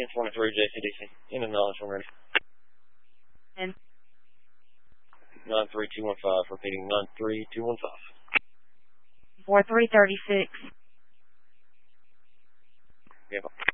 23 JCDC. In and knowledge when ready. And 93215. Repeating 93215. 4336. Yeah.